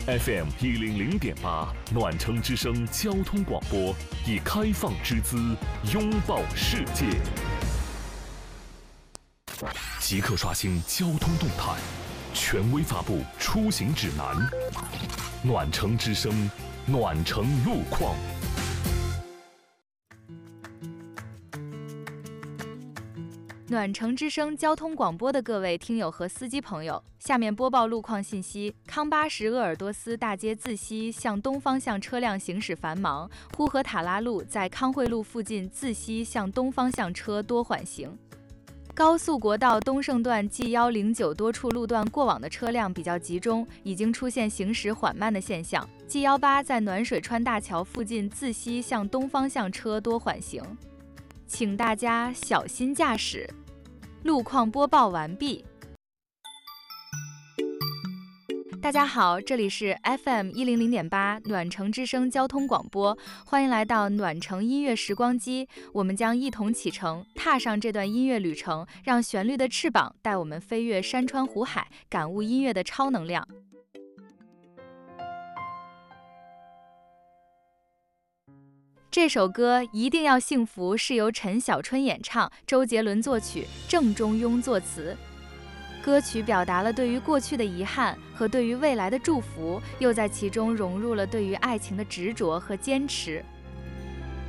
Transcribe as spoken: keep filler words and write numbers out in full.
F M 一零零点八暖城之声交通广播，以开放之姿拥抱世界。即刻刷新交通动态，权威发布出行指南。暖城之声，暖城路况。 暖城之声交通广播的各位听友和司机朋友，下面播报路况信息。康巴什鄂尔多斯大街自西向东方向车辆行驶繁忙，呼和塔拉路在康惠路附近自西向东方向车多缓行。高速国道东胜段 G 一零九多处路段过往的车辆比较集中，已经出现行驶缓慢的现象。G 一八在暖水川大桥附近自西向东方向车多缓行，请大家小心驾驶。路况播报完毕。大家好，这里是 F M 一零零点八暖城之声交通广播，欢迎来到暖城音乐时光机，我们将一同启程，踏上这段音乐旅程，让旋律的翅膀带我们飞越山川湖海，感悟音乐的超能量。这首歌一定要幸福是由陈小春演唱，周杰伦作曲，郑中庸作词。歌曲表达了对于过去的遗憾和对于未来的祝福，又在其中融入了对于爱情的执着和坚持。